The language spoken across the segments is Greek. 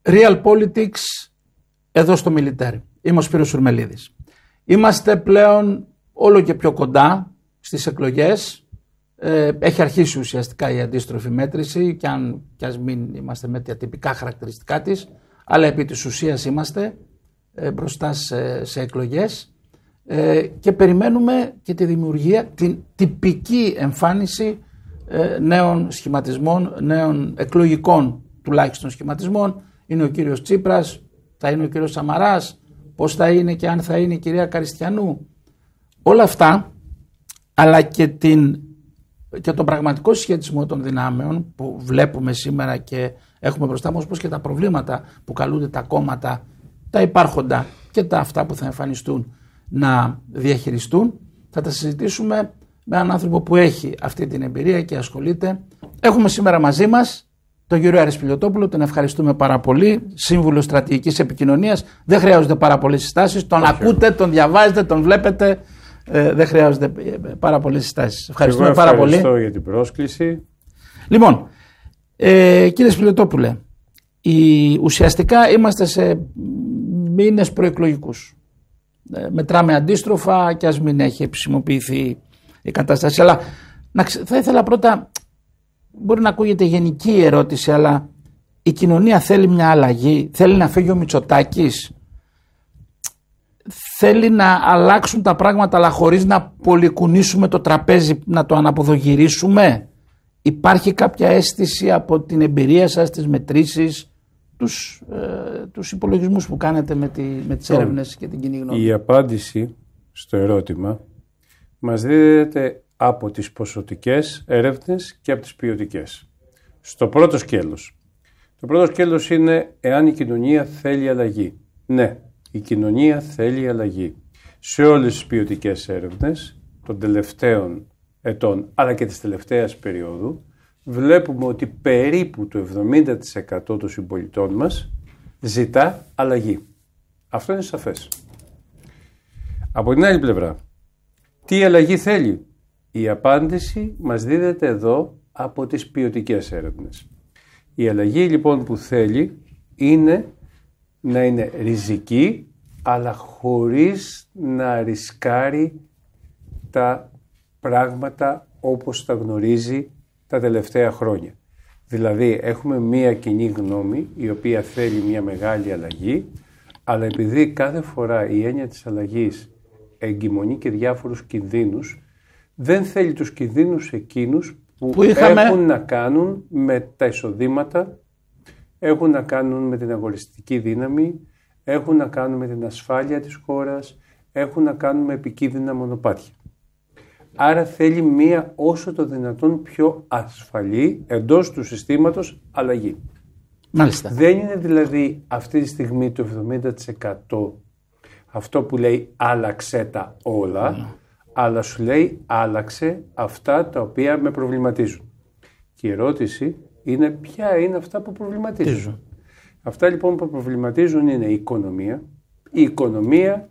Real Politics εδώ στο Military. Είμαι ο Σπύρος Σουρμελίδης. Είμαστε πλέον όλο και πιο κοντά στις εκλογές. Έχει αρχίσει ουσιαστικά η αντίστροφη μέτρηση και ας μην είμαστε με τα τυπικά χαρακτηριστικά της, αλλά επί της ουσίας είμαστε μπροστά σε εκλογές και περιμένουμε και τη δημιουργία, την τυπική εμφάνιση νέων σχηματισμών, νέων εκλογικών τουλάχιστον σχηματισμών. Είναι ο κύριος Τσίπρας, θα είναι ο κύριος Σαμαράς, πώς θα είναι και αν θα είναι η κυρία Καριστιανού. Όλα αυτά, αλλά και τον πραγματικό συσχετισμό των δυνάμεων που βλέπουμε σήμερα και έχουμε μπροστά μας, όπως και τα προβλήματα που καλούνται τα κόμματα, τα υπάρχοντα και τα αυτά που θα εμφανιστούν να διαχειριστούν, θα τα συζητήσουμε με έναν άνθρωπο που έχει αυτή την εμπειρία και ασχολείται. Έχουμε σήμερα μαζί μας τον κύριο Άρη Σπηλιωτόπουλο, τον ευχαριστούμε πάρα πολύ, σύμβουλο στρατηγικής επικοινωνίας. Δεν χρειάζονται πάρα πολλές συστάσεις, τον ακούτε, τον διαβάζετε, τον βλέπετε. Δεν χρειάζονται πάρα πολλές συστάσεις. Ευχαριστούμε πάρα πολύ. Ευχαριστώ για την πρόσκληση. Λοιπόν, κύριε Σπηλιωτόπουλε, ουσιαστικά είμαστε σε μήνες προεκλογικούς. Μετράμε αντίστροφα και ας μην έχει επισημοποιηθεί η κατάσταση. Αλλά θα ήθελα πρώτα, μπορεί να ακούγεται γενική ερώτηση, αλλά η κοινωνία θέλει μια αλλαγή, θέλει να φύγει ο Μητσοτάκης, θέλει να αλλάξουν τα πράγματα αλλά χωρίς να πολυκουνήσουμε το τραπέζι, να το αναποδογυρίσουμε. Υπάρχει κάποια αίσθηση από την εμπειρία σας, τις μετρήσεις, τους υπολογισμούς που κάνετε με τις έρευνες και την κοινή γνώμη? Η απάντηση στο ερώτημα μας δίδεται από τις ποσοτικές έρευνες και από τις ποιοτικές. Στο πρώτο σκέλος. Το πρώτο σκέλος είναι εάν η κοινωνία θέλει αλλαγή. Ναι, η κοινωνία θέλει αλλαγή. Σε όλες τις ποιοτικές έρευνες των τελευταίων ετών, αλλά και της τελευταίας περίοδου, βλέπουμε ότι περίπου το 70% των συμπολιτών μας ζητά αλλαγή. Αυτό είναι σαφές. Από την άλλη πλευρά, τι αλλαγή θέλει? Η απάντηση μας δίδεται εδώ από τις ποιοτικές έρευνες. Η αλλαγή λοιπόν που θέλει είναι να είναι ριζική, αλλά χωρίς να ρισκάρει τα πράγματα όπως τα γνωρίζει τα τελευταία χρόνια. Δηλαδή έχουμε μία κοινή γνώμη η οποία θέλει μία μεγάλη αλλαγή, αλλά επειδή κάθε φορά η έννοια της αλλαγής εγκυμονεί και διάφορους κινδύνους, δεν θέλει τους κινδύνους εκείνους που έχουν να κάνουν με τα εισοδήματα, έχουν να κάνουν με την αγοραστική δύναμη, έχουν να κάνουν με την ασφάλεια της χώρας, έχουν να κάνουν με επικίνδυνα μονοπάτια. Άρα θέλει μία όσο το δυνατόν πιο ασφαλή εντός του συστήματος αλλαγή. Μάλιστα. Δεν είναι δηλαδή αυτή τη στιγμή το 70% αυτό που λέει άλλαξε τα όλα, αλλά σου λέει άλλαξε αυτά τα οποία με προβληματίζουν. Και η ερώτηση είναι ποια είναι αυτά που προβληματίζουν. Αυτά λοιπόν που προβληματίζουν είναι η οικονομία.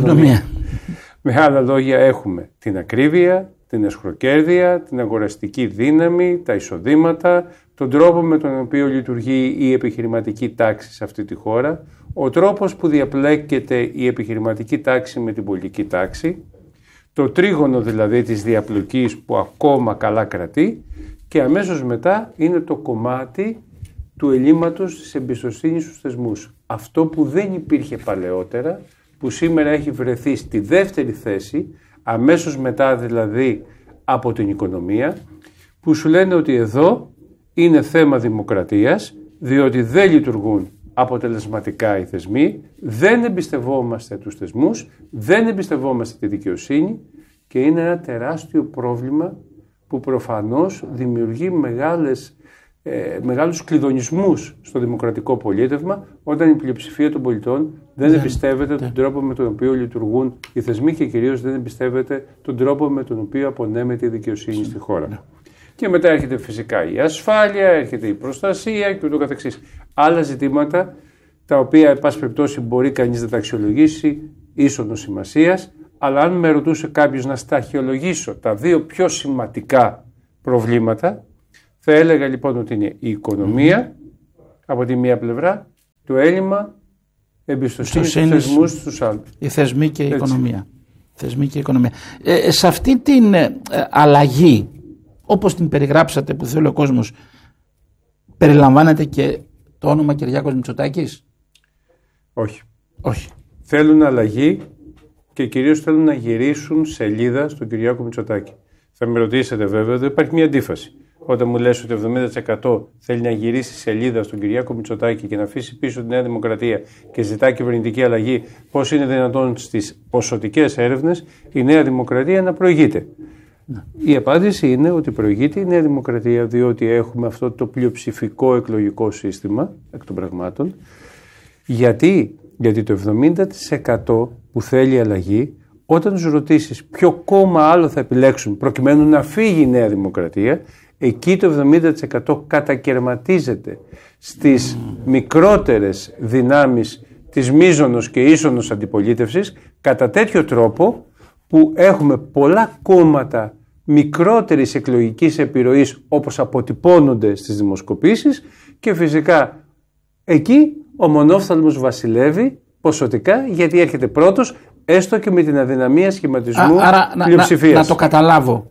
Με άλλα λόγια έχουμε την ακρίβεια, την εσχροκέρδεια, την αγοραστική δύναμη, τα εισοδήματα, τον τρόπο με τον οποίο λειτουργεί η επιχειρηματική τάξη σε αυτή τη χώρα, ο τρόπος που διαπλέκεται η επιχειρηματική τάξη με την πολιτική τάξη, το τρίγωνο δηλαδή της διαπλοκής που ακόμα καλά κρατεί και αμέσως μετά είναι το κομμάτι του ελλείμματος της εμπιστοσύνης στους θεσμούς. Αυτό που δεν υπήρχε παλαιότερα, που σήμερα έχει βρεθεί στη δεύτερη θέση, αμέσως μετά δηλαδή από την οικονομία, που σου λένε ότι εδώ είναι θέμα δημοκρατίας, διότι δεν λειτουργούν αποτελεσματικά οι θεσμοί, δεν εμπιστευόμαστε τους θεσμούς, δεν εμπιστευόμαστε τη δικαιοσύνη και είναι ένα τεράστιο πρόβλημα που προφανώς δημιουργεί μεγάλους κλειδονισμούς στο δημοκρατικό πολίτευμα όταν η πλειοψηφία των πολιτών δεν εμπιστεύεται τον τρόπο με τον οποίο λειτουργούν οι θεσμοί και κυρίως δεν εμπιστεύεται τον τρόπο με τον οποίο απονέμεται η δικαιοσύνη στη χώρα. Και μετά έρχεται φυσικά η ασφάλεια, έρχεται η προστασία και ούτω καθεξής. Άλλα ζητήματα τα οποία εν πάση περιπτώσει μπορεί κανείς να τα αξιολογήσει ίσονος σημασίας, αλλά αν με ρωτούσε κάποιος να σταχυολογήσω τα δύο πιο σημαντικά προβλήματα, θα έλεγα λοιπόν ότι είναι η οικονομία από τη μία πλευρά το έλλειμμα εμπιστοσύνης στους θεσμούς στους άλλους. Η θεσμή και η οικονομία. Θεσμή και η οικονομία. Σε αυτή την αλλαγή, όπως την περιγράψατε που θέλει ο κόσμος, περιλαμβάνεται και το όνομα Κυριάκος Μητσοτάκης? Όχι. Θέλουν αλλαγή και κυρίως θέλουν να γυρίσουν σελίδα στον Κυριάκο Μητσοτάκη. Θα με ρωτήσετε βέβαια, δεν υπάρχει μια αντίφαση. Όταν μου λες ότι 70% θέλει να γυρίσει σελίδα στον Κυριάκο Μητσοτάκη και να αφήσει πίσω τη Νέα Δημοκρατία και ζητά κυβερνητική αλλαγή, πώς είναι δυνατόν στις ποσοτικές έρευνες η Νέα Δημοκρατία να προηγείται? Η απάντηση είναι ότι προηγείται η Νέα Δημοκρατία διότι έχουμε αυτό το πλειοψηφικό εκλογικό σύστημα εκ των πραγμάτων. Γιατί το 70% που θέλει αλλαγή, όταν τους ρωτήσεις ποιο κόμμα άλλο θα επιλέξουν προκειμένου να φύγει η Νέα Δημοκρατία, εκεί το 70% κατακερματίζεται στις μικρότερες δυνάμεις της μείζωνος και ίσονος αντιπολίτευσης, κατά τέτοιο τρόπο που έχουμε πολλά κόμματα μικρότερης εκλογικής επιρροής όπως αποτυπώνονται στις δημοσκοπήσεις και φυσικά εκεί ο μονόφθαλμος βασιλεύει ποσοτικά γιατί έρχεται πρώτος έστω και με την αδυναμία σχηματισμού πλειοψηφίας. Να το καταλάβω.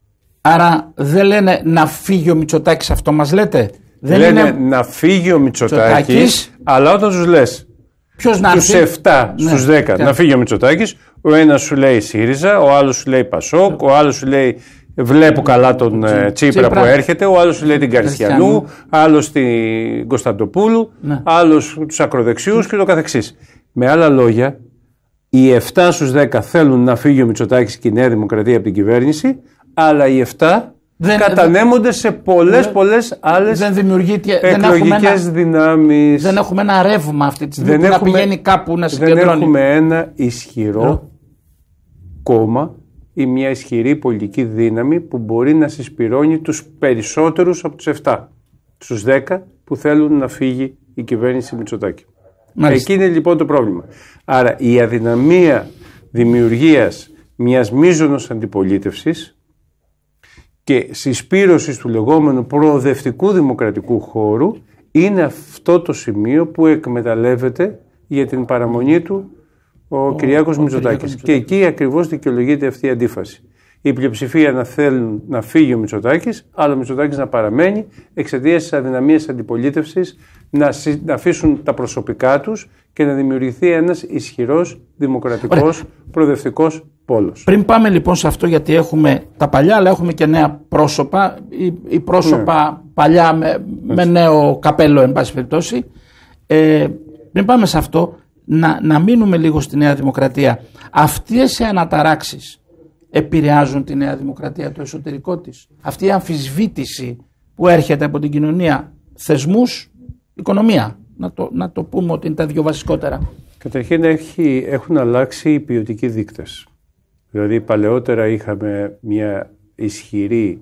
Άρα δεν λένε να φύγει ο Μητσοτάκης, αυτό μας λέτε? Δεν λένε να φύγει ο Μητσοτάκης, αλλά όταν τους λες τους 7 στους 10 να φύγει ο Μητσοτάκης, ο ένας σου λέει ΣΥΡΙΖΑ, ο άλλος σου λέει ΠΑΣΟΚ, ο άλλος σου λέει βλέπω καλά τον Τσίπρα που έρχεται, ο άλλος σου λέει την Καριστιανού, άλλος την Κωνσταντοπούλου, άλλος τους ακροδεξιούς και το καθεξής. Με άλλα λόγια, οι 7 στους 10 θέλουν να φύγει ο Μητσοτάκης και η Νέα Δημοκρατία από την κυβέρνηση, αλλά οι 7 κατανέμονται σε πολλές άλλες εκλογικές δυνάμεις. Δεν έχουμε ένα ρεύμα αυτή τη στιγμή που να πηγαίνει κάπου να συγκεντρώνει. Δεν έχουμε ένα ισχυρό κόμμα ή μια ισχυρή πολιτική δύναμη που μπορεί να συσπυρώνει τους περισσότερους από τους 7. Στους 10 που θέλουν να φύγει η κυβέρνηση Μητσοτάκη. Εκεί είναι λοιπόν το πρόβλημα. Άρα η αδυναμία δημιουργίας μιας μείζωνος αντιπολίτευσης και συσπήρωσης του λεγόμενου προοδευτικού δημοκρατικού χώρου είναι αυτό το σημείο που εκμεταλλεύεται για την παραμονή του ο Κυριάκος Μητσοτάκης. Και εκεί ακριβώς δικαιολογείται αυτή η αντίφαση. Η πλειοψηφία να θέλουν να φύγει ο Μητσοτάκης, αλλά ο Μητσοτάκης να παραμένει εξαιτίας της αδυναμίας αντιπολίτευσης να αφήσουν τα προσωπικά τους και να δημιουργηθεί ένας ισχυρός δημοκρατικός προοδευτικός πόλος. Πριν πάμε λοιπόν σε αυτό, γιατί έχουμε τα παλιά αλλά έχουμε και νέα πρόσωπα ή πρόσωπα παλιά με νέο καπέλο εν πάση περιπτώσει, πριν πάμε σε αυτό να μείνουμε λίγο στη Νέα Δημοκρατία. Αυτές οι αναταράξεις επηρεάζουν τη Νέα Δημοκρατία, το εσωτερικό της? Αυτή η αμφισβήτηση που έρχεται από την κοινωνία, θεσμούς, οικονομία, να το πούμε ότι είναι τα δύο βασικότερα. Καταρχήν έχουν αλλάξει οι ποιοτικοί δείκτες. Δηλαδή παλαιότερα είχαμε μια ισχυρή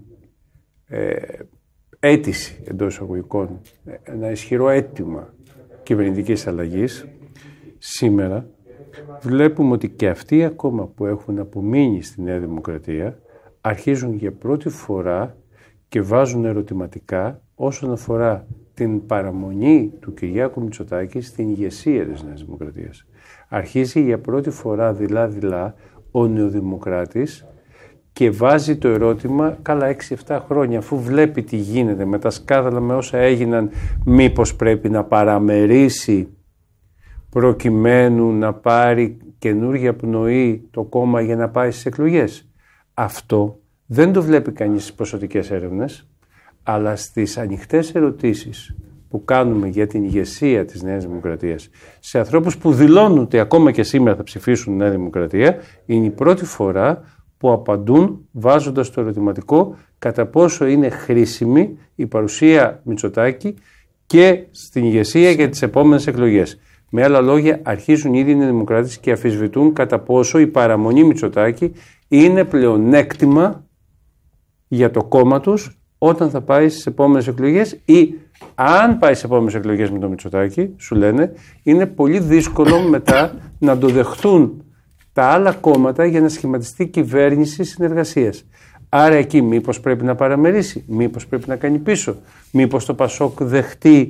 αίτηση εντός εισαγωγικών, ένα ισχυρό αίτημα κυβερνητικής αλλαγής. Σήμερα βλέπουμε ότι και αυτοί ακόμα που έχουν απομείνει στη Νέα Δημοκρατία αρχίζουν για πρώτη φορά και βάζουν ερωτηματικά όσον αφορά την παραμονή του Κυριάκου Μητσοτάκη στην ηγεσία της Νέας Δημοκρατίας. Αρχίζει για πρώτη φορά δειλά-δειλά ο νεοδημοκράτης και βάζει το ερώτημα, καλά 6-7 χρόνια αφού βλέπει τι γίνεται με τα σκάνδαλα, με όσα έγιναν, μήπως πρέπει να παραμερίσει προκειμένου να πάρει καινούργια πνοή το κόμμα για να πάει στις εκλογές. Αυτό δεν το βλέπει κανείς στις ποσοτικές έρευνες, αλλά στις ανοιχτές ερωτήσεις που κάνουμε για την ηγεσία της Νέας Δημοκρατίας σε ανθρώπους που δηλώνουν ότι ακόμα και σήμερα θα ψηφίσουν Νέα Δημοκρατία, είναι η πρώτη φορά που απαντούν βάζοντας το ερωτηματικό κατά πόσο είναι χρήσιμη η παρουσία Μητσοτάκη και στην ηγεσία για τις επόμενες εκλογές. Με άλλα λόγια, αρχίζουν ήδη οι δημοκράτες και αμφισβητούν κατά πόσο η παραμονή Μητσοτάκη είναι πλεονέκτημα για το κόμμα τους όταν θα πάει στις επόμενες εκλογές, ή αν πάει στις επόμενες εκλογές με τον Μητσοτάκη, σου λένε, είναι πολύ δύσκολο μετά να το δεχτούν τα άλλα κόμματα για να σχηματιστεί κυβέρνηση συνεργασίας. Άρα εκεί μήπως πρέπει να παραμερίσει, μήπως πρέπει να κάνει πίσω, μήπως το ΠΑΣΟΚ δεχτεί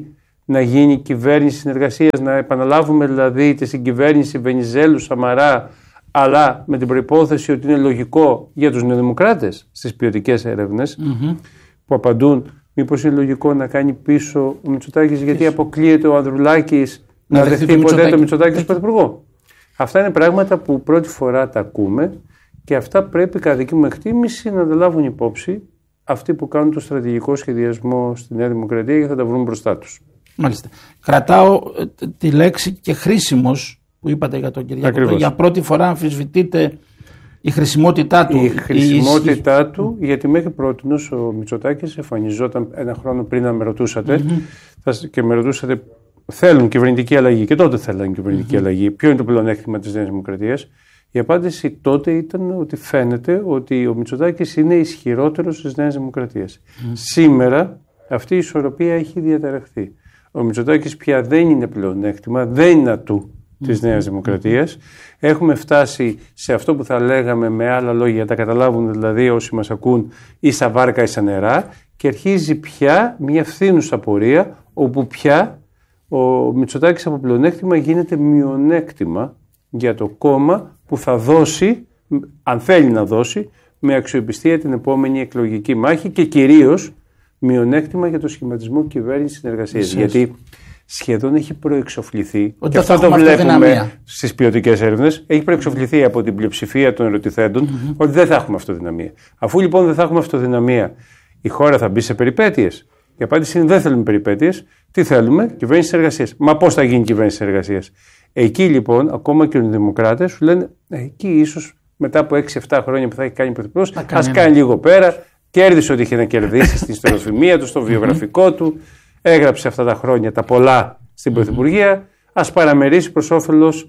να γίνει κυβέρνηση συνεργασίας, να επαναλάβουμε δηλαδή τη συγκυβέρνηση Βενιζέλου, Σαμαρά, αλλά με την προϋπόθεση ότι είναι λογικό για τους νεοδημοκράτες στις ποιοτικές έρευνες που απαντούν μήπως είναι λογικό να κάνει πίσω ο Μητσοτάκης γιατί αποκλείεται ο Ανδρουλάκης να δεχτεί ποτέ το Μητσοτάκη ως πρωθυπουργό. Αυτά είναι πράγματα που πρώτη φορά τα ακούμε και αυτά πρέπει κατά δική μου εκτίμηση να τα λάβουν υπόψη αυτοί που κάνουν το στρατηγικό σχεδιασμό στη Νέα Δημοκρατία και θα τα βρουν μπροστά τους. Μάλιστα. Κρατάω τη λέξη και χρήσιμος που είπατε για τον Κυριάκο. Για πρώτη φορά αμφισβητείται η χρησιμότητά του. Η χρησιμότητά του, γιατί μέχρι πρότινος ο Μητσοτάκης εμφανιζόταν ένα χρόνο πριν να με ρωτούσατε και με ρωτούσατε θέλουν κυβερνητική αλλαγή και τότε θέλουν κυβερνητική αλλαγή. Ποιο είναι το πλεονέκτημα της Νέας Δημοκρατίας? Η απάντηση τότε ήταν ότι φαίνεται ότι ο Μητσοτάκης είναι ισχυρότερος της Νέας Δημοκρατίας. Σήμερα αυτή η ισορροπία έχει διαταραχθεί. Ο Μητσοτάκης πια δεν είναι πλεονέκτημα, δεν είναι ατού της Νέας Δημοκρατίας. Έχουμε φτάσει σε αυτό που θα λέγαμε με άλλα λόγια, τα καταλάβουν δηλαδή όσοι μας ακούν, ίσα βάρκα ίσα νερά, και αρχίζει πια μια φθήνουσα πορεία όπου πια ο Μητσοτάκης από πλεονέκτημα γίνεται μειονέκτημα για το κόμμα που θα δώσει, αν θέλει να δώσει, με αξιοπιστία την επόμενη εκλογική μάχη και κυρίως μειονέκτημα για το σχηματισμό κυβέρνησης συνεργασίας. Γιατί σχεδόν έχει προεξοφληθεί, και αυτό το βλέπουμε στις ποιοτικές έρευνες, έχει προεξοφληθεί από την πλειοψηφία των ερωτηθέντων ότι δεν θα έχουμε αυτοδυναμία. Αφού λοιπόν δεν θα έχουμε αυτοδυναμία, η χώρα θα μπει σε περιπέτειες. Η απάντηση είναι δεν θέλουμε περιπέτειες. Τι θέλουμε? Κυβέρνηση συνεργασίας. Μα πώς θα γίνει κυβέρνηση συνεργασίας? Εκεί λοιπόν, ακόμα και οι δημοκράτες σου λένε εκεί ίσως μετά από 6-7 χρόνια που θα έχει κάνει πρωθυπουργός, ας κάνει λίγο πέρα. Κέρδισε ό,τι είχε να κερδίσει στην ιστοροφημία του, στο βιογραφικό του. Έγραψε αυτά τα χρόνια τα πολλά στην Πρωθυπουργία. Ας παραμερίσει προς όφελος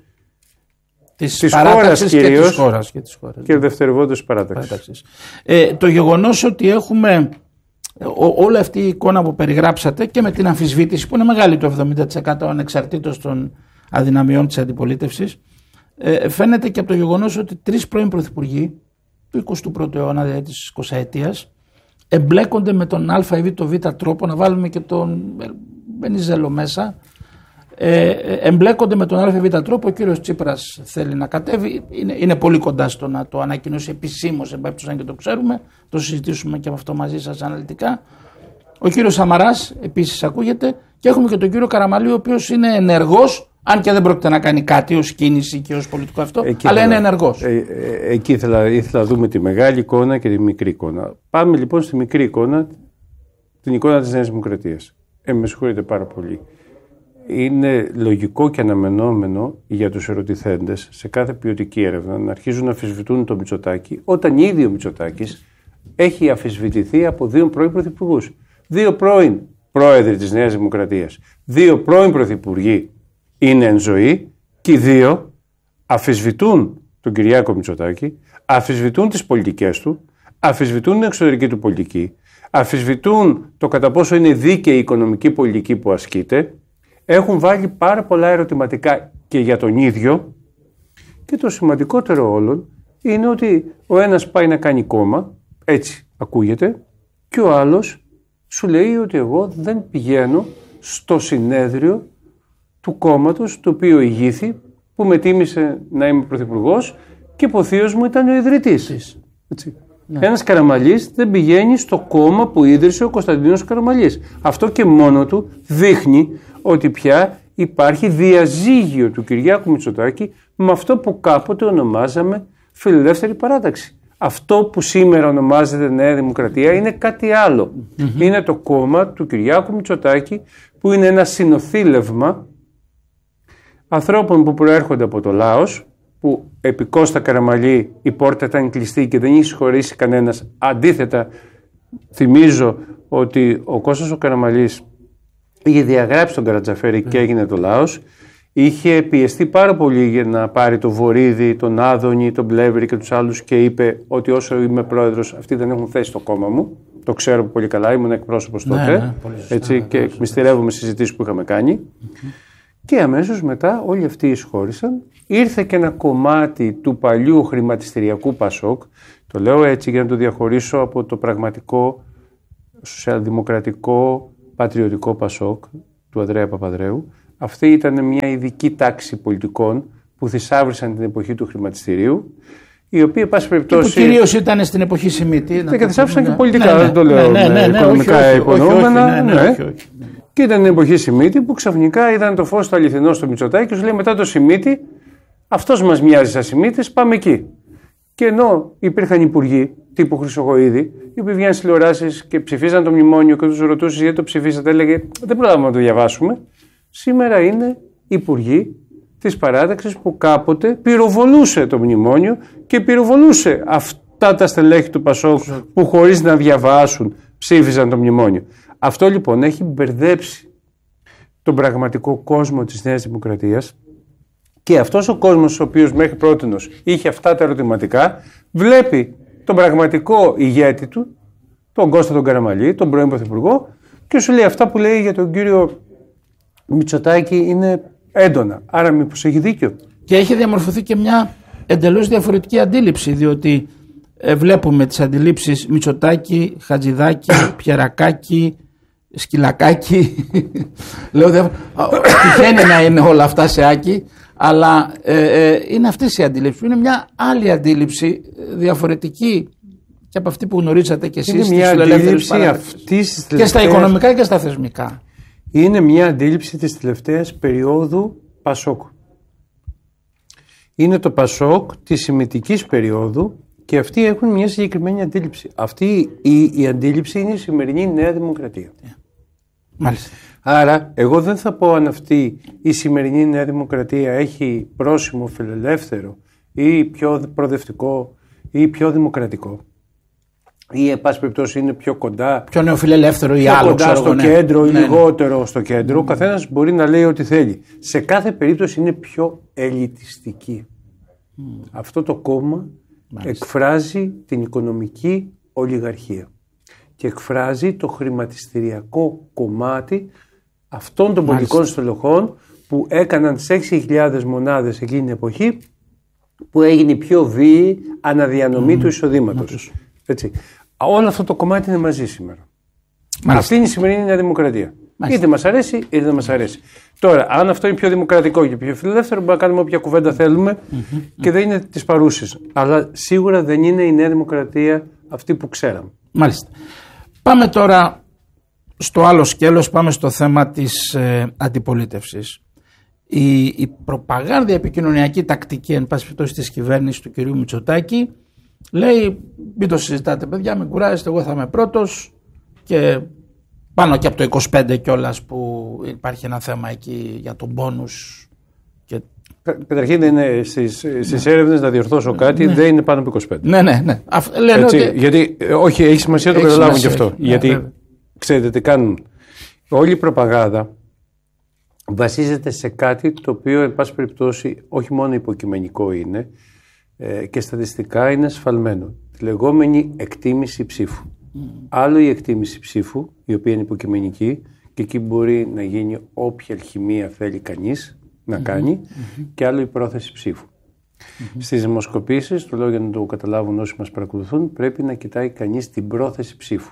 της χώρας κυρίως και δευτερευόντως παράταξης. Το γεγονός ότι έχουμε όλη αυτή η εικόνα που περιγράψατε και με την αμφισβήτηση που είναι μεγάλη, το 70% ανεξαρτήτως των αδυναμιών της αντιπολίτευσης, φαίνεται και από το γεγονός ότι 3 πρώην πρωθυπουργοί του 21ου αιώνα, δηλαδή της 20ετίας, εμπλέκονται με τον α ή β τρόπο, να βάλουμε και τον Βενιζέλο μέσα, εμπλέκονται με τον α ή β τρόπο. Ο κύριος Τσίπρας θέλει να κατέβει, είναι πολύ κοντά στο να το ανακοινώσει επισήμως, αν και το ξέρουμε, το συζητήσουμε και από αυτό μαζί σας αναλυτικά. Ο κύριος Σαμαράς επίσης ακούγεται και έχουμε και τον κύριο Καραμανλή, ο οποίος είναι ενεργός, αν και δεν πρόκειται να κάνει κάτι ως κίνηση και ως πολιτικό αυτό, αλλά είναι ενεργός. Εκεί ήθελα να δούμε τη μεγάλη εικόνα και τη μικρή εικόνα. Πάμε λοιπόν στη μικρή εικόνα, την εικόνα της Νέας Δημοκρατίας. Με συγχωρείτε πάρα πολύ. Είναι λογικό και αναμενόμενο για τους ερωτηθέντες σε κάθε ποιοτική έρευνα να αρχίζουν να αμφισβητούν το Μητσοτάκη, όταν ήδη ο Μητσοτάκης έχει αμφισβητηθεί από 2 πρώην πρωθυπουργούς. 2 πρώην πρόεδροι της Νέας Δημοκρατίας, 2 πρώην πρωθυπουργοί είναι εν ζωή και οι 2 αμφισβητούν τον Κυριάκο Μητσοτάκη, αμφισβητούν τις πολιτικές του, αμφισβητούν την εξωτερική του πολιτική, αμφισβητούν το κατά πόσο είναι δίκαιη η οικονομική πολιτική που ασκείται, έχουν βάλει πάρα πολλά ερωτηματικά και για τον ίδιο, και το σημαντικότερο όλων είναι ότι ο ένας πάει να κάνει κόμμα, έτσι ακούγεται, και ο άλλος σου λέει ότι εγώ δεν πηγαίνω στο συνέδριο του κόμματος το οποίο ηγήθη, που με τίμησε να είμαι πρωθυπουργός και που ο θείος μου ήταν ο ιδρυτής. Ναι. Ένας Καραμανλής δεν πηγαίνει στο κόμμα που ίδρυσε ο Κωνσταντίνος Καραμανλής. Αυτό και μόνο του δείχνει ότι πια υπάρχει διαζύγιο του Κυριάκου Μητσοτάκη με αυτό που κάποτε ονομάζαμε φιλελεύθερη παράταξη. Αυτό που σήμερα ονομάζεται Νέα Δημοκρατία είναι κάτι άλλο. Είναι το κόμμα του Κυριάκου Μητσοτάκη, που είναι ένα συνοθήλευμα ανθρώπων που προέρχονται από το Λάος, που επί Κώστα Καραμανλή η πόρτα ήταν κλειστή και δεν είχε συγχωρήσει κανένας. Αντίθετα, θυμίζω ότι ο Κώστας ο Καραμανλής είχε διαγράψει τον Καρατζαφέρη και έγινε το Λάος. Είχε πιεστεί πάρα πολύ για να πάρει το Βορίδη, τον Άδωνη, τον Πλεύρη και τους άλλους και είπε ότι όσο είμαι πρόεδρος αυτοί δεν έχουν θέση στο κόμμα μου. Το ξέρω πολύ καλά, ήμουν εκπρόσωπος τότε, έτσι, και μυστηρεύομαι συζητήσεις που είχαμε κάνει. Και αμέσως μετά όλοι αυτοί εισχώρησαν. Ήρθε και ένα κομμάτι του παλιού χρηματιστηριακού Πασόκ, το λέω έτσι για να το διαχωρίσω από το πραγματικό σοσιαλδημοκρατικό πατριωτικό Πασόκ του Ανδρέα Παπανδρέου. Αυτή ήταν μια ειδική τάξη πολιτικών που θησάβρισαν την εποχή του χρηματιστηρίου, οι οποίοι, εν πάση περιπτώσει. Που κυρίως ήταν στην εποχή Σιμίτη. Και θησάβρισαν και πολιτικά, δεν το λέω με οικονομικά υπονοούμενα. Και ήταν την εποχή Σιμίτη που ξαφνικά είδαν το φως το αληθινό στο Μητσοτάκη και σου λέει μετά το Σιμίτη, αυτός μας μοιάζει σαν Σιμίτης, πάμε εκεί. Και ενώ υπήρχαν υπουργοί τύπου Χρυσοχοΐδη, οι οποίοι βγαίνουν στις τηλεοράσεις και ψηφίζαν το μνημόνιο και τους ρωτούσες γιατί το ψηφίσατε, έλεγε δεν προλάβαμε να το διαβάσουμε. Σήμερα είναι υπουργοί της παράταξης που κάποτε πυροβολούσε το μνημόνιο και πυροβολούσε αυτά τα στελέχη του Πασόκ που χωρίς να διαβάσουν ψήφισαν το μνημόνιο. Αυτό λοιπόν έχει μπερδέψει τον πραγματικό κόσμο της Νέας Δημοκρατίας και αυτός ο κόσμος ο οποίος μέχρι πρότινος είχε αυτά τα ερωτηματικά βλέπει τον πραγματικό ηγέτη του, τον Κώστα τον Καραμαλή, τον πρώην Πρωθυπουργό και σου λέει αυτά που λέει για τον κύριο Μητσοτάκη είναι έντονα. Άρα μήπως έχει δίκιο. Και έχει διαμορφωθεί και μια εντελώς διαφορετική αντίληψη, διότι βλέπουμε τις αντιλήψεις Μητσοτάκη, Χατζηδάκη, Πιερακάκη, Σκυλακάκη. Λέω τυχαίνει να είναι όλα αυτά σε άκη, αλλά είναι αυτές οι αντιλήψεις. Είναι μια άλλη αντίληψη, διαφορετική και από αυτή που γνωρίζατε και εσείς. Είναι μια αντίληψη αυτής και στα οικονομικά και στα θεσμικά. Είναι μια αντίληψη της τελευταίας περίοδου Πασόκ. Είναι το Πασόκ της σημιτικής περίοδου και αυτοί έχουν μια συγκεκριμένη αντίληψη. Αυτή η αντίληψη είναι η σημερινή Νέα Δημοκρατία. Μάλιστα. Άρα εγώ δεν θα πω αν αυτή η σημερινή Νέα Δημοκρατία έχει πρόσημο φιλελεύθερο ή πιο προοδευτικό ή πιο δημοκρατικό. Ή εν πάση περιπτώσει είναι πιο κοντά. Πιο νεοφιλελεύθερο ή άλλο. Κοντά στο κέντρο ή λιγότερο στο κέντρο. Ο καθένας μπορεί να λέει ό,τι θέλει. Σε κάθε περίπτωση είναι πιο ελιτιστική. Αυτό το κόμμα εκφράζει την οικονομική ολιγαρχία και εκφράζει το χρηματιστηριακό κομμάτι αυτών των πολιτικών στελεχών που έκαναν τις 6.000 μονάδες εκείνη την εποχή που έγινε η πιο βίαιη αναδιανομή του εισοδήματος. Έτσι. Όλο αυτό το κομμάτι είναι μαζί σήμερα. Μάλιστα. Αυτή είναι η σημερινή Νέα Δημοκρατία. Μάλιστα. Είτε μας αρέσει είτε δεν μας αρέσει. Τώρα, αν αυτό είναι πιο δημοκρατικό και πιο φιλελεύθερο, μπορούμε να κάνουμε όποια κουβέντα θέλουμε και δεν είναι της παρούσης. Αλλά σίγουρα δεν είναι η Νέα Δημοκρατία αυτή που ξέραμε. Μάλιστα. Πάμε τώρα στο άλλο σκέλος, πάμε στο θέμα της αντιπολίτευσης. Η προπαγάνδα, η επικοινωνιακή τακτική εν πάση περιπτώσει της κυβέρνησης του κυρίου Μητσοτάκη λέει μην το συζητάτε παιδιά, μην κουράζεστε, εγώ θα είμαι πρώτος και πάνω και από το 25 κιόλας που υπάρχει ένα θέμα εκεί για τον μπόνους. Και... Καταρχήν είναι στις έρευνες να διορθώσω κάτι, δεν είναι πάνω από 25. Ναι. Λένε έτσι, ότι... γιατί, όχι, έχει σημασία να το καταλάβουν κι αυτό. Γιατί ξέρετε τι κάνουν. Όλη η προπαγάνδα βασίζεται σε κάτι το οποίο εν πάση περιπτώσει όχι μόνο υποκειμενικό είναι και στατιστικά είναι ασφαλμένο. Τη λεγόμενη εκτίμηση ψήφου. Άλλο η εκτίμηση ψήφου, η οποία είναι υποκειμενική και εκεί μπορεί να γίνει όποια αλχημία θέλει κανείς να κάνει και άλλο η πρόθεση ψήφου. Στις δημοσκοπήσεις, το λέω για να το καταλάβουν όσοι μας παρακολουθούν, πρέπει να κοιτάει κανείς την πρόθεση ψήφου.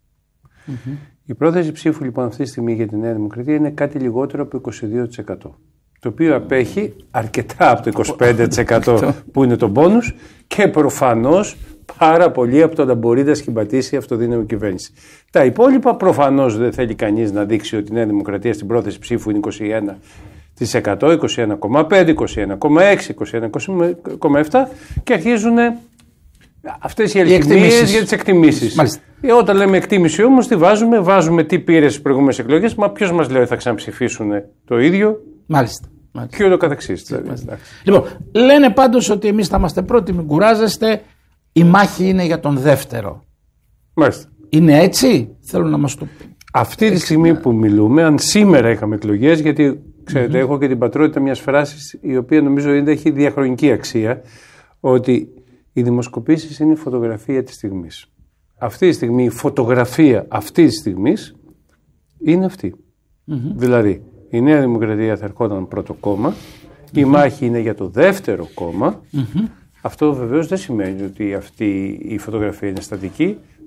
Η πρόθεση ψήφου λοιπόν αυτή τη στιγμή για τη Νέα Δημοκρατία είναι κάτι λιγότερο από 22%. Το οποίο απέχει αρκετά από το 25% που είναι το μπόνους και προφανώς πάρα πολύ από το να μπορεί να σχηματίσει αυτοδύναμη κυβέρνηση. Τα υπόλοιπα προφανώς δεν θέλει κανείς να δείξει ότι η Νέα Δημοκρατία στην πρόθεση ψήφου είναι 21%, 21,5%, 21,6%, 21,7% και αρχίζουν αυτές οι αλχημίες για τις εκτιμήσεις. Όταν λέμε εκτίμηση όμως τι βάζουμε τι πήρε στις προηγούμενες εκλογές, μα ποιος μας λέει ότι θα ξαναψηφίσουν το ίδιο. Μάλιστα. Και ούτω καθεξής. Λοιπόν, λένε πάντως ότι εμείς θα είμαστε πρώτοι, μην κουράζεστε, η μάχη είναι για τον δεύτερο. Μάλιστα. Είναι έτσι, θέλω να μας το πει. Αυτή τη στιγμή που μιλούμε, αν σήμερα είχαμε εκλογές, γιατί ξέρετε, έχω και την πατρότητα μιας φράσης η οποία νομίζω έχει διαχρονική αξία, ότι οι δημοσκοπήσεις είναι η φωτογραφία της στιγμής. Αυτή τη στιγμή, η φωτογραφία αυτή τη στιγμής είναι αυτή. Δηλαδή, η Νέα Δημοκρατία θα ερχόταν πρώτο κόμμα, η μάχη είναι για το δεύτερο κόμμα. Αυτό βεβαίως δεν σημαίνει ότι αυτή η φωτογραφία είναι στατική.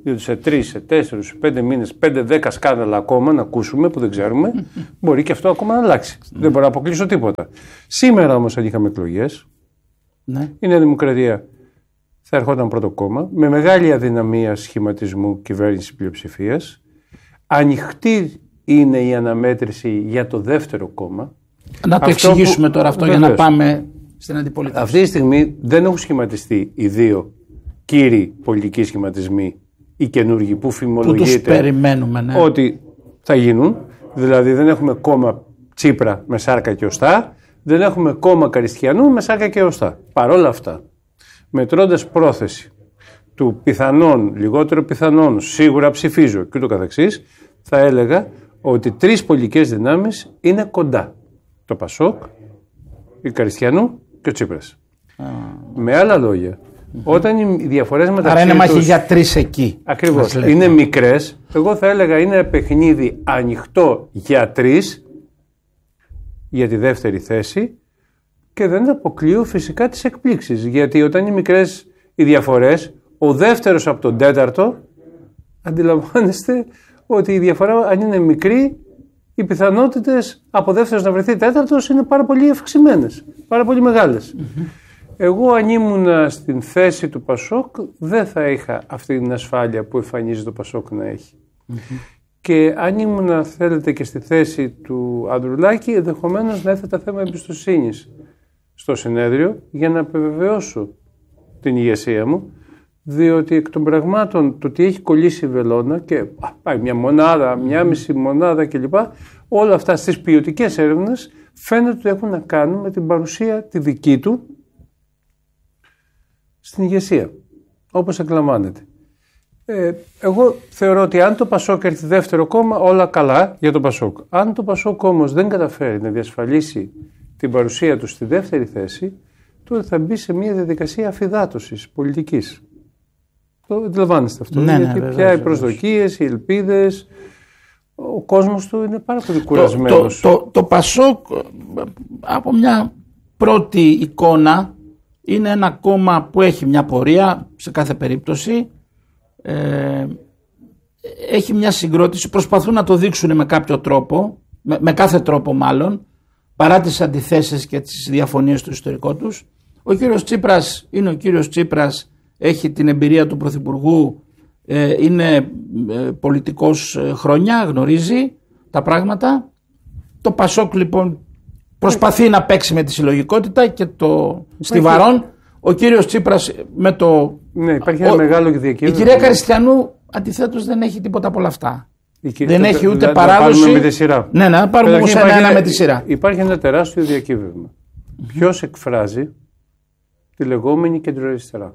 Διότι σε 3, σε 4, σε 5 μήνες, 5-10 σκάνδαλα ακόμα να ακούσουμε που δεν ξέρουμε, μπορεί και αυτό ακόμα να αλλάξει. Δεν μπορώ να αποκλείσω τίποτα. Σήμερα όμως, αν είχαμε εκλογές, η Νέα Δημοκρατία θα ερχόταν πρώτο κόμμα, με μεγάλη αδυναμία σχηματισμού κυβέρνηση πλειοψηφίας. Ανοιχτή είναι η αναμέτρηση για το δεύτερο κόμμα. Να το εξηγήσουμε τώρα αυτό για να πάμε στην αντιπολίτευση. Αυτή τη στιγμή δεν έχουν σχηματιστεί οι δύο κύριοι πολιτικοί σχηματισμοί, οι καινούργοι που φημολογείται ότι θα γίνουν. Δηλαδή δεν έχουμε κόμμα Τσίπρα με σάρκα και οστά, δεν έχουμε κόμμα Καριστιανού με σάρκα και οστά. Παρόλα αυτά, μετρώντας πρόθεση του πιθανόν, λιγότερο πιθανόν, σίγουρα ψηφίζω και ούτω καθεξής, θα έλεγα ότι 3 πολιτικές δυνάμεις είναι κοντά. Το Πασόκ, η Καριστιανού και ο Τσίπρας. Με άλλα λόγια, όταν οι διαφορές μεταξύ τους... Άρα είναι μάχη για 3 εκεί. Ακριβώς. Είναι μικρές. Εγώ θα έλεγα είναι ένα παιχνίδι ανοιχτό για 3 για τη δεύτερη θέση και δεν αποκλείω φυσικά τις εκπλήξεις. Γιατί όταν είναι μικρές οι διαφορές, ο δεύτερος από τον τέταρτο, αντιλαμβάνεστε ότι η διαφορά, αν είναι μικρή, οι πιθανότητες από δεύτερος να βρεθεί τέταρτος είναι πάρα πολύ αυξημένες, πάρα πολύ μεγάλες. Εγώ αν ήμουν στην θέση του Πασόκ δεν θα είχα αυτή την ασφάλεια που εμφανίζει το Πασόκ να έχει. Και αν ήμουν, θέλετε, και στη θέση του Ανδρουλάκη, ενδεχομένως να έθετα θέμα εμπιστοσύνης στο συνέδριο για να επιβεβαιώσω την ηγεσία μου, διότι εκ των πραγμάτων το ότι έχει κολλήσει η βελόνα και πάει μια μονάδα, μια μισή μονάδα κλπ. Όλα αυτά στις ποιοτικές έρευνες φαίνεται ότι έχουν να κάνουν με την παρουσία τη δική του στην ηγεσία, όπως εκλαμβάνεται. Εγώ θεωρώ ότι αν το Πασόκ έρθει δεύτερο κόμμα, όλα καλά για το Πασόκ. Αν το Πασόκ όμως δεν καταφέρει να διασφαλίσει την παρουσία του στη δεύτερη θέση, τότε θα μπει σε μια διαδικασία αφυδάτωσης πολιτικής. Το αντιλαμβάνεστε αυτό, γιατί πια οι προσδοκίες, οι ελπίδες, ο κόσμος του είναι πάρα πολύ κουρασμένος. Το Πασόκ, από μια πρώτη εικόνα, είναι ένα κόμμα που έχει μια πορεία σε κάθε περίπτωση, έχει μια συγκρότηση, προσπαθούν να το δείξουν με κάποιο τρόπο, με κάθε τρόπο μάλλον, παρά τις αντιθέσεις και τις διαφωνίες στο ιστορικό τους. Ο κύριος Τσίπρας είναι ο κύριος Τσίπρας, έχει την εμπειρία του Πρωθυπουργού, είναι πολιτικός χρόνια, γνωρίζει τα πράγματα. Το Πασόκ λοιπόν προσπαθεί να παίξει με τη συλλογικότητα και το στιβαρόν. Ο κύριος Τσίπρας με το... Ναι, υπάρχει ένα μεγάλο διακύβευμα. Η κυρία Καριστιανού αντιθέτως δεν έχει τίποτα από όλα αυτά. Δεν έχει ούτε παράδοση. Πάρουμε με τη σειρά. Ναι, να πάρουμε όμως ένα με τη σειρά. Υπάρχει ένα τεράστιο διακύβευμα. Ποιος εκφράζει τη λεγόμενη κεντροαριστερά.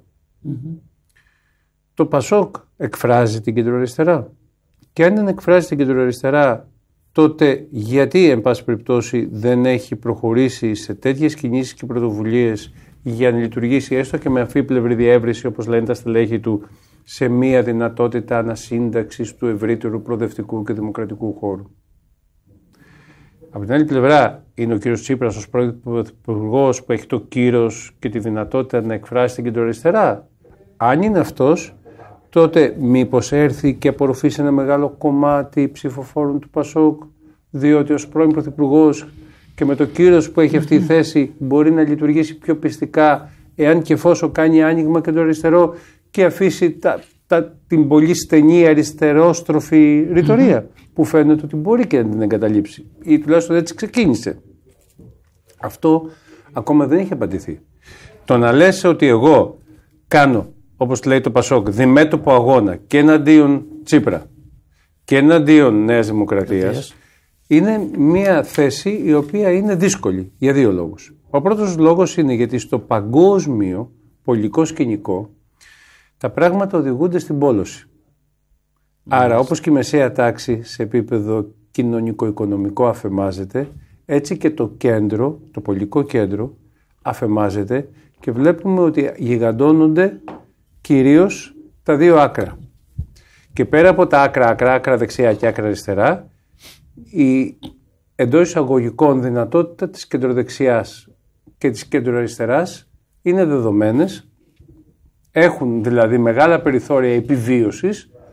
Το Πασόκ εκφράζει την κεντροαριστερά. Και αν δεν εκφράζει την κεντροαριστερά, τότε γιατί, εν πάση περιπτώσει, δεν έχει προχωρήσει σε τέτοιες κινήσεις και πρωτοβουλίες για να λειτουργήσει έστω και με αμφίπλευρη διεύρυνση, όπως λένε τα στελέχη του, σε μία δυνατότητα ανασύνταξης του ευρύτερου προοδευτικού και δημοκρατικού χώρου. Από την άλλη πλευρά είναι ο κύριος Τσίπρας ως πρωθυπουργός που έχει το κύρος και τη δυνατότητα να εκφράσει την κεντροαριστερά. Αν είναι αυτός, τότε μήπως έρθει και απορροφήσει ένα μεγάλο κομμάτι ψηφοφόρων του Πασόκ, διότι ως πρώην πρωθυπουργός και με το κύρος που έχει αυτή η θέση μπορεί να λειτουργήσει πιο πιστικά εάν και εφόσον κάνει άνοιγμα κεντροαριστερό και αφήσει την πολύ στενή αριστερόστροφη ρητορία που φαίνεται ότι μπορεί και να την εγκαταλείψει ή τουλάχιστον έτσι ξεκίνησε. Αυτό ακόμα δεν έχει απαντηθεί. Το να λες ότι εγώ κάνω, όπως λέει το Πασόκ, διμέτωπο αγώνα και εναντίον Τσίπρα και εναντίον Νέας Δημοκρατίας, είναι μια θέση η οποία είναι δύσκολη για 2 λόγους. Ο πρώτος λόγος είναι γιατί στο παγκόσμιο πολιτικό σκηνικό τα πράγματα οδηγούνται στην πόλωση. Άρα όπως και η μεσαία τάξη σε επίπεδο κοινωνικο-οικονομικό αφεμάζεται, έτσι και το κέντρο, το πολιτικό κέντρο αφεμάζεται και βλέπουμε ότι γιγαντώνονται κυρίως τα 2 άκρα. Και πέρα από τα άκρα δεξιά και άκρα αριστερά, η εντός εισαγωγικών δυνατότητα της κεντροδεξιάς και της κεντροαριστεράς είναι δεδομένες, έχουν δηλαδή μεγάλα περιθώρια επιβίωσης,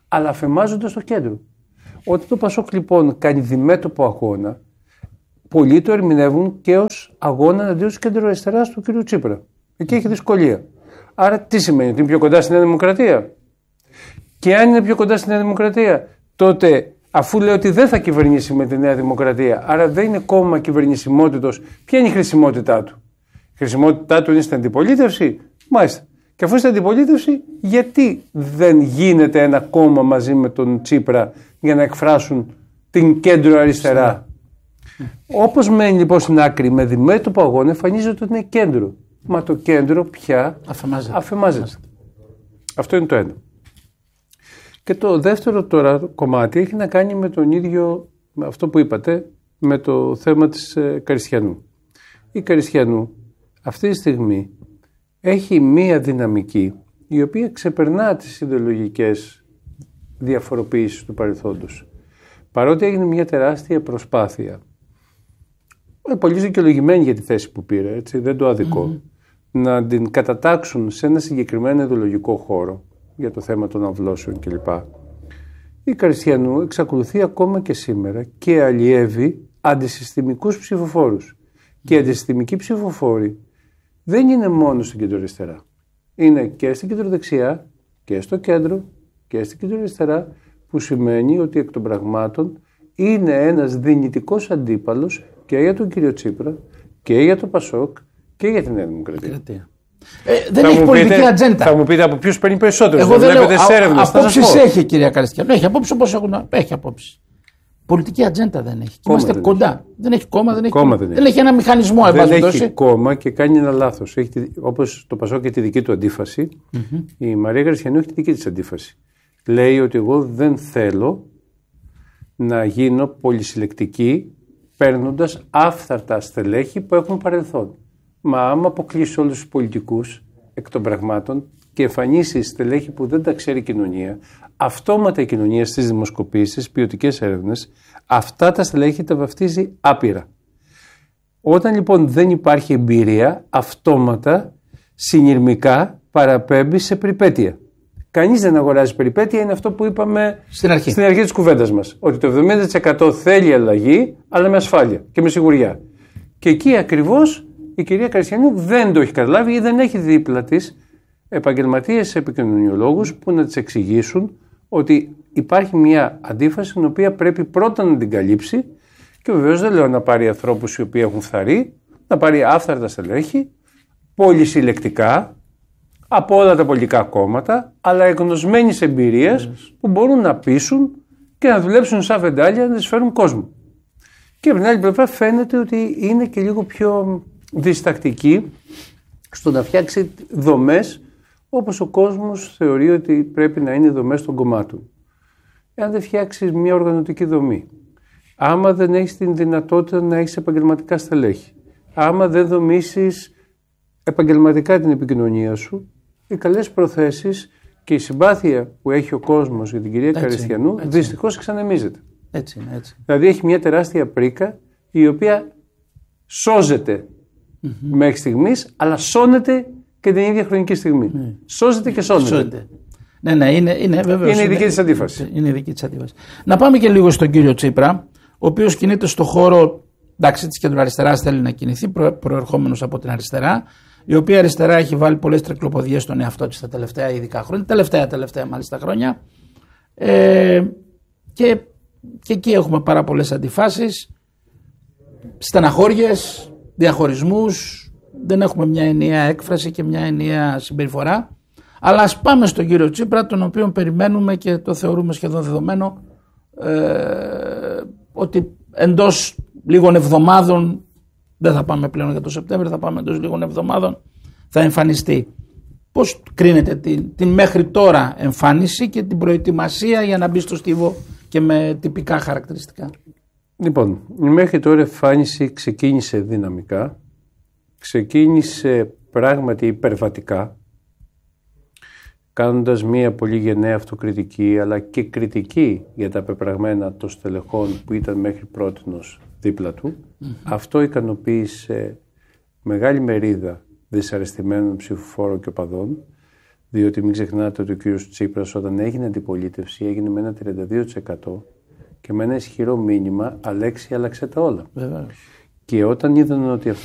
αλλά αφεμάζοντας το κέντρο. Όταν το Πασόκ λοιπόν κάνει διμέτωπο αγώνα, πολλοί το ερμηνεύουν και ως αγώνα εναντίον της κεντροαριστεράς του κ. Τσίπρα. Εκεί έχει δυσκολία. Άρα τι σημαίνει, ότι είναι πιο κοντά στη Νέα Δημοκρατία? Και αν είναι πιο κοντά στη Νέα Δημοκρατία, τότε αφού λέει ότι δεν θα κυβερνήσει με τη Νέα Δημοκρατία, άρα δεν είναι κόμμα κυβερνησιμότητος, ποια είναι η χρησιμότητά του? Η χρησιμότητά του είναι στην αντιπολίτευση? Μάλιστα. Και αφού στην αντιπολίτευση, γιατί δεν γίνεται ένα κόμμα μαζί με τον Τσίπρα για να εκφράσουν την κέντρο αριστερά? Όπως μένει λοιπόν στην άκρη με διμέτωπο αγώνα, εμφανίζεται ότι είναι κέντρο. Μα το κέντρο πια αφεμάζεται. Αυτό είναι το ένα. Και το δεύτερο τώρα κομμάτι έχει να κάνει με τον ίδιο, με αυτό που είπατε, με το θέμα της Καριστιανού. Η Καριστιανού αυτή τη στιγμή έχει μία δυναμική η οποία ξεπερνά τις ιδεολογικές διαφοροποιήσεις του παρελθόντος. Παρότι έγινε μια τεράστια προσπάθεια, πολύ δικαιολογημένη για τη θέση που πήρε, έτσι, δεν το αδικό, να την κατατάξουν σε ένα συγκεκριμένο ιδεολογικό χώρο για το θέμα των αυλώσεων κλπ. Η Καριστιανού εξακολουθεί ακόμα και σήμερα και αλλιεύει αντισυστημικούς ψηφοφόρους. Και οι αντισυστημικοί ψηφοφόροι δεν είναι μόνο στην κεντροαριστερά. Είναι και στην κεντροδεξιά και στο κέντρο και στην κεντροαριστερά, που σημαίνει ότι εκ των πραγμάτων είναι ένας δυνητικός αντίπαλος και για τον κύριο Τσίπρα και για το Πασόκ και για την Νέα Δημοκρατία. Δεν έχει πολιτική ατζέντα. Θα μου πείτε από ποιους παίρνει περισσότερο. Εγώ δεν λέω. Απόψεις έχει, κυρία Καριστιανού. Έχει απόψεις όπως έχουν. Έχει απόψεις. Πολιτική ατζέντα δεν έχει. Είμαστε κοντά. Δεν έχει κόμμα, δεν έχει ένα μηχανισμό. Δεν έχει κόμμα και κάνει ένα λάθος. Όπως το Πασόκ έχει τη δική του αντίφαση, η Μαρία Καριστιανού έχει τη δική της αντίφαση. Λέει ότι εγώ δεν θέλω να γίνω πολυσυλλεκτική παίρνοντας άφθαρτα στελέχη που έχουν παρελθόν. Μα άμα αποκλείσει όλους τους πολιτικούς εκ των πραγμάτων και εμφανίσει στελέχη που δεν τα ξέρει η κοινωνία, αυτόματα η κοινωνία στις δημοσκοπήσεις, στις ποιοτικές έρευνες, αυτά τα στελέχη τα βαφτίζει άπειρα. Όταν λοιπόν δεν υπάρχει εμπειρία, αυτόματα, συνειρμικά παραπέμπει σε περιπέτεια. Κανείς δεν αγοράζει περιπέτεια, είναι αυτό που είπαμε στην αρχή της κουβέντας μας. Ότι το 70% θέλει αλλαγή, αλλά με ασφάλεια και με σιγουριά. Και εκεί ακριβώς η κυρία Καριστιανού δεν το έχει καταλάβει ή δεν έχει δίπλα της επαγγελματίες επικοινωνιολόγους που να της εξηγήσουν ότι υπάρχει μια αντίφαση την οποία πρέπει πρώτα να την καλύψει, και βεβαίως δεν λέω να πάρει ανθρώπους οι οποίοι έχουν φθαρεί, να πάρει άφθαρτα στελέχη, πολυσυλλεκτικά, από όλα τα πολιτικά κόμματα, αλλά εγνωσμένης εμπειρίας που μπορούν να πείσουν και να δουλέψουν σαν βεντάλια να τις φέρουν κόσμο. Και από την άλλη πλευρά φαίνεται ότι είναι και λίγο πιο διστακτική στο να φτιάξει δομές όπως ο κόσμος θεωρεί ότι πρέπει να είναι δομές των κομμάτων. Εάν δεν φτιάξεις μια οργανωτική δομή, άμα δεν έχεις την δυνατότητα να έχεις επαγγελματικά στελέχη, άμα δεν δομήσεις επαγγελματικά την επικοινωνία σου, οι καλές προθέσεις και η συμπάθεια που έχει ο κόσμος για την κυρία Καριστιανού δυστυχώς εξανεμίζεται. Έτσι. Δηλαδή έχει μια τεράστια πρίκα η οποία σώζεται μέχρι στιγμής, αλλά σώνεται και την ίδια χρονική στιγμή. Σώζεται και σώνεται. Ναι, είναι βέβαιος. Είναι η δική της αντίφαση. Είναι η δική της αντίφαση. Να πάμε και λίγο στον κύριο Τσίπρα, ο οποίος κινείται στο χώρο, εντάξει, της κεντροαριστεράς, θέλει να κινηθεί, προερχόμενος από την αριστερά, η οποία αριστερά έχει βάλει πολλές τρικλοποδιές στον εαυτό της τα τελευταία ειδικά χρόνια, τελευταία μάλιστα χρόνια. Και εκεί έχουμε πάρα πολλές αντιφάσεις, στεναχώριες, διαχωρισμούς, δεν έχουμε μια ενιαία έκφραση και μια ενιαία συμπεριφορά. Αλλά ας πάμε στον κύριο Τσίπρα, τον οποίο περιμένουμε και το θεωρούμε σχεδόν δεδομένο ότι εντός λίγων εβδομάδων, δεν θα πάμε πλέον για το Σεπτέμβριο, θα πάμε εντός λίγων εβδομάδων, θα εμφανιστεί. Πώς κρίνετε την μέχρι τώρα εμφάνιση και την προετοιμασία για να μπει στο στίβο και με τυπικά χαρακτηριστικά? Λοιπόν, η μέχρι τώρα εμφάνιση ξεκίνησε δυναμικά, ξεκίνησε πράγματι υπερβατικά, κάνοντας μία πολύ γενναία αυτοκριτική αλλά και κριτική για τα πεπραγμένα των στελεχών που ήταν μέχρι πρότινος δίπλα του. Αυτό ικανοποίησε μεγάλη μερίδα δυσαρεστημένων ψηφοφόρων και οπαδών, Διότι μην ξεχνάτε ότι ο κύριος Τσίπρας όταν έγινε αντιπολίτευση έγινε με ένα 32% και με ένα ισχυρό μήνυμα «Αλέξη, άλλαξε τα όλα». Βεβαίως. Και όταν είδαν ότι αυτό